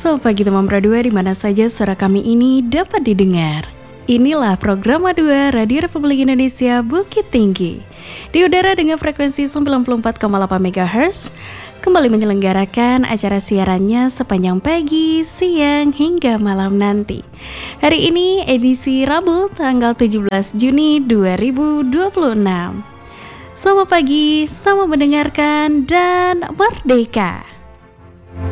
Selamat pagi teman Pro2 di mana saja suara kami ini dapat didengar. Inilah program A2 Radio Republik Indonesia Bukit Tinggi. Di udara dengan frekuensi 94,8 MHz, kembali menyelenggarakan acara siarannya sepanjang pagi, siang, hingga malam nanti. Hari ini edisi Rabu tanggal 17 Juni 2026. Selamat pagi, selamat mendengarkan dan merdeka.